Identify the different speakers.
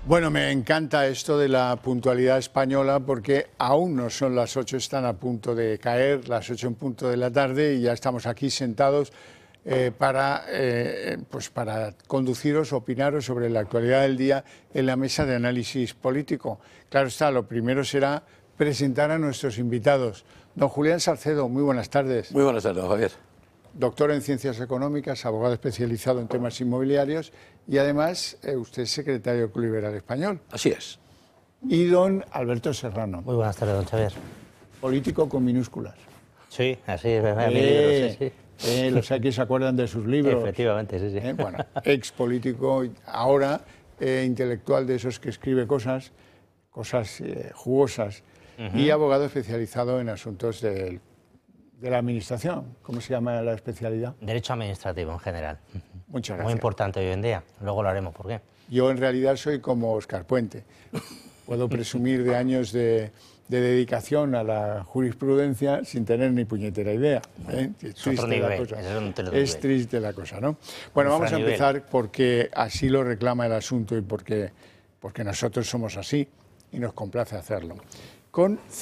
Speaker 1: Bueno, me encanta esto de la puntualidad española porque aún no son las 8, están a punto de caer, las 8 en punto de la tarde y ya estamos aquí sentados para conduciros, opinaros sobre la actualidad del día en la mesa de análisis político. Claro está, lo primero será presentar a nuestros invitados. Don Julián Salcedo, muy buenas tardes.
Speaker 2: Muy buenas tardes, Javier.
Speaker 1: Doctor en Ciencias Económicas, abogado especializado en temas inmobiliarios y además usted es secretario del Club Liberal Español.
Speaker 2: Así es.
Speaker 1: Y don Alberto Serrano.
Speaker 3: Muy buenas tardes, don Xavier.
Speaker 1: Político con minúsculas.
Speaker 3: Sí, así es, mi libro, sí, sí.
Speaker 1: Los aquí se acuerdan de sus libros.
Speaker 3: Efectivamente, sí, sí.
Speaker 1: Bueno, ex político, ahora intelectual de esos que escribe cosas jugosas y abogado especializado en asuntos de la administración. ¿Cómo se llama la especialidad?
Speaker 3: Derecho administrativo en general.
Speaker 1: Muchas gracias.
Speaker 3: Muy importante hoy en día. Luego lo haremos, ¿por qué?
Speaker 1: Yo en realidad soy como Óscar Puente. Puedo presumir de años de dedicación a la jurisprudencia sin tener ni puñetera idea. Es triste la cosa. Es triste la cosa, ¿no? Bueno, vamos a empezar porque así lo reclama el asunto y porque nosotros somos así y nos complace hacerlo. Con